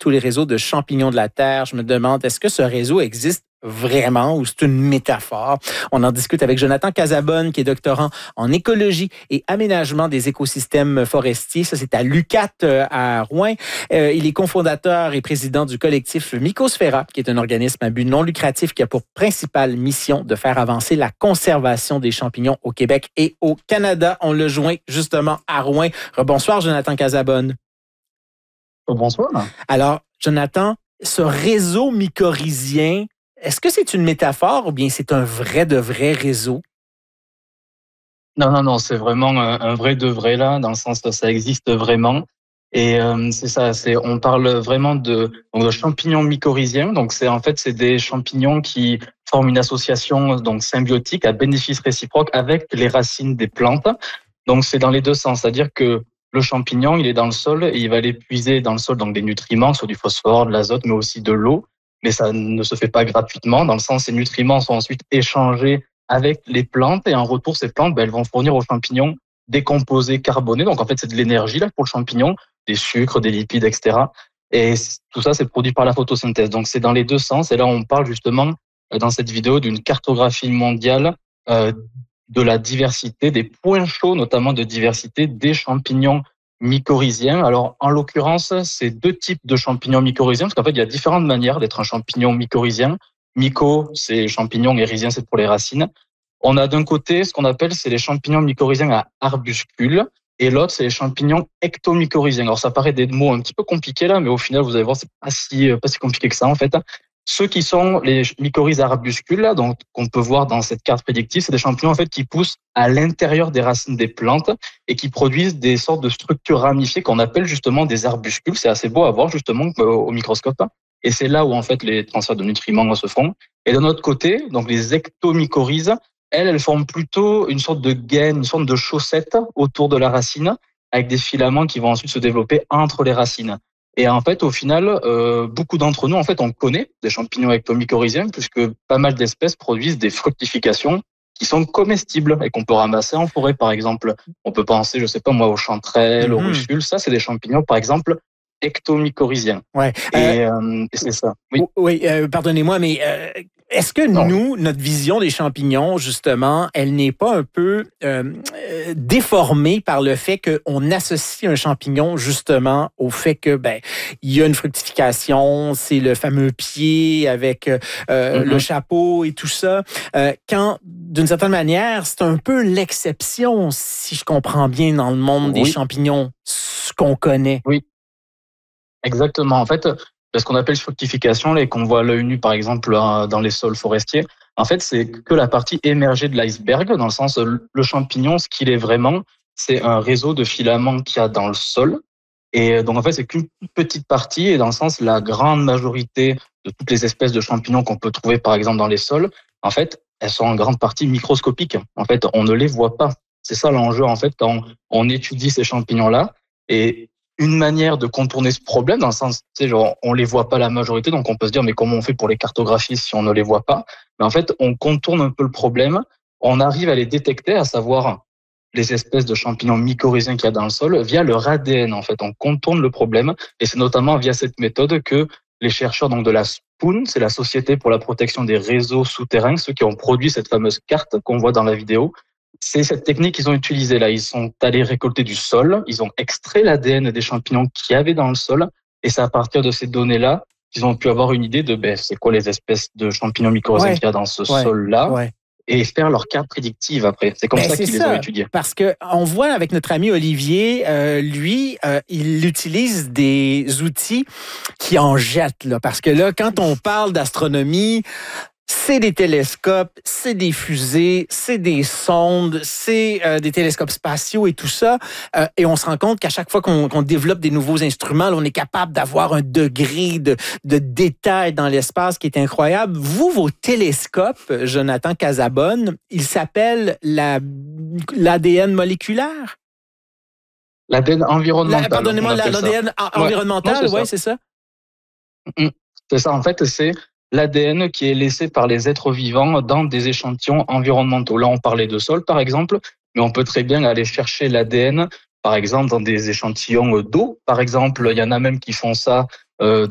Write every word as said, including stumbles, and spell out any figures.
tous les réseaux de champignons de la Terre. Je me demande, est-ce que ce réseau existe vraiment ou c'est une métaphore? On en discute avec Jonathan Casabonne, qui est doctorant en écologie et aménagement des écosystèmes forestiers. Ça, c'est à l'U Q A T à Rouen. Euh, il est cofondateur et président du collectif Mycosphera, qui est un organisme à but non lucratif qui a pour principale mission de faire avancer la conservation des champignons au Québec et au Canada. On le joint justement à Rouen. Bonsoir, Jonathan Casabonne. Bonsoir. Alors, Jonathan, ce réseau mycorhizien, est-ce que c'est une métaphore ou bien c'est un vrai de vrai réseau? Non, non, non, c'est vraiment un, un vrai de vrai là, dans le sens que ça existe vraiment. Et euh, c'est ça, c'est on parle vraiment de, donc, de champignons mycorhiziens. Donc c'est en fait c'est des champignons qui forment une association donc symbiotique à bénéfice réciproque avec les racines des plantes. Donc c'est dans les deux sens, c'est-à-dire que le champignon, il est dans le sol et il va aller puiser dans le sol donc des nutriments, soit du phosphore, de l'azote, mais aussi de l'eau. Mais ça ne se fait pas gratuitement, dans le sens où ces nutriments sont ensuite échangés avec les plantes et en retour, ces plantes, ben, elles vont fournir aux champignons des composés carbonés. Donc en fait, c'est de l'énergie là pour le champignon, des sucres, des lipides, et cetera. Et tout ça, c'est produit par la photosynthèse. Donc c'est dans les deux sens. Et là, on parle justement dans cette vidéo d'une cartographie mondiale euh, de la diversité, des points chauds notamment de diversité des champignons mycorhiziens. Alors, en l'occurrence, c'est deux types de champignons mycorhiziens, parce qu'en fait, il y a différentes manières d'être un champignon mycorhizien. Myco, c'est champignon, et rhizien, c'est pour les racines. On a d'un côté ce qu'on appelle, c'est les champignons mycorhiziens à arbuscules, et l'autre, c'est les champignons ectomycorhiziens. Alors, ça paraît des mots un petit peu compliqués là, mais au final, vous allez voir, c'est pas si, pas si compliqué que ça, en fait. Ceux qui sont les mycorhizes à arbuscules, là, donc, qu'on peut voir dans cette carte prédictive, c'est des champignons, en fait, qui poussent à l'intérieur des racines des plantes et qui produisent des sortes de structures ramifiées qu'on appelle justement des arbuscules. C'est assez beau à voir, justement, au microscope. Et c'est là où, en fait, les transferts de nutriments se font. Et d'un autre côté, donc, les ectomycorhizes, elles, elles forment plutôt une sorte de gaine, une sorte de chaussette autour de la racine avec des filaments qui vont ensuite se développer entre les racines. Et en fait, au final, euh, beaucoup d'entre nous, en fait, on connaît des champignons ectomycorhiziens puisque pas mal d'espèces produisent des fructifications qui sont comestibles et qu'on peut ramasser en forêt, par exemple. On peut penser, je sais pas moi, aux chanterelles, mm-hmm. aux russules. Ça, c'est des champignons, par exemple, ectomycorhiziens. Ouais. Et, euh, euh, et c'est ça. Oui, oui euh, pardonnez-moi, mais euh, est-ce que non. nous, notre vision des champignons, justement, elle n'est pas un peu euh, euh, déformée par le fait qu'on associe un champignon, justement, au fait que ben il y a une fructification, c'est le fameux pied avec euh, mm-hmm. le chapeau et tout ça, euh, quand, d'une certaine manière, c'est un peu l'exception, si je comprends bien, dans le monde oui. des champignons, ce qu'on connaît. Oui. Exactement. En fait, ce qu'on appelle fructification, et qu'on voit à l'œil nu, par exemple, dans les sols forestiers, en fait, c'est que la partie émergée de l'iceberg, dans le sens, le champignon, ce qu'il est vraiment, c'est un réseau de filaments qu'il y a dans le sol. Et donc, en fait, c'est qu'une petite partie, et dans le sens, la grande majorité de toutes les espèces de champignons qu'on peut trouver, par exemple, dans les sols, en fait, elles sont en grande partie microscopiques. En fait, on ne les voit pas. C'est ça l'enjeu, en fait, quand on étudie ces champignons-là. Et une manière de contourner ce problème, dans le sens, tu sais, genre, on les voit pas la majorité, donc on peut se dire, mais comment on fait pour les cartographier si on ne les voit pas? Mais en fait, on contourne un peu le problème, on arrive à les détecter, à savoir les espèces de champignons mycorhiziens qu'il y a dans le sol, via leur A D N, en fait. On contourne le problème, et c'est notamment via cette méthode que les chercheurs donc de la S P O N, c'est la Société pour la protection des réseaux souterrains, ceux qui ont produit cette fameuse carte qu'on voit dans la vidéo, c'est cette technique qu'ils ont utilisée là. Ils sont allés récolter du sol, ils ont extrait l'A D N des champignons qu'il y avait dans le sol, et c'est à partir de ces données-là qu'ils ont pu avoir une idée de ben, c'est quoi les espèces de champignons mycorhiziens ouais. qu'il y a dans ce ouais. sol-là, ouais. et faire leur carte prédictive après. C'est comme ben, ça c'est qu'ils ça, les ont étudiés. Parce que on voit avec notre ami Olivier, euh, lui, euh, il utilise des outils qui en jettent là, parce que là, quand on parle d'astronomie, c'est des télescopes, c'est des fusées, c'est des sondes, c'est euh, des télescopes spatiaux et tout ça. Euh, et on se rend compte qu'à chaque fois qu'on, qu'on développe des nouveaux instruments, là, on est capable d'avoir un degré de, de détail dans l'espace qui est incroyable. Vous, vos télescopes, Jonathan Casabonne, ils s'appellent la, l'A D N moléculaire? L'A D N environnemental. La, pardonnez-moi, l'A D N ça. environnemental, oui, ouais, c'est ça. C'est ça, en fait, c'est l'A D N qui est laissé par les êtres vivants dans des échantillons environnementaux. Là, on parlait de sol, par exemple, mais on peut très bien aller chercher l'A D N, par exemple, dans des échantillons d'eau. Par exemple, il y en a même qui font ça euh,